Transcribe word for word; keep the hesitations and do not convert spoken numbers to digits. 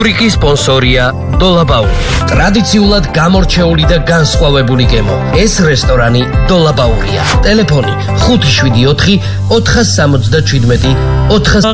რუბრიკის სპონსორია დოლაბაური. ტრადიციულად გამორჩეული და განსხვავებული გემო. ეს რესტორანი დოლაბაურია. ტელეფონი ხუთი შვიდი ოთხი ოთხას სამოცდაჩვიდმეტი ოთხას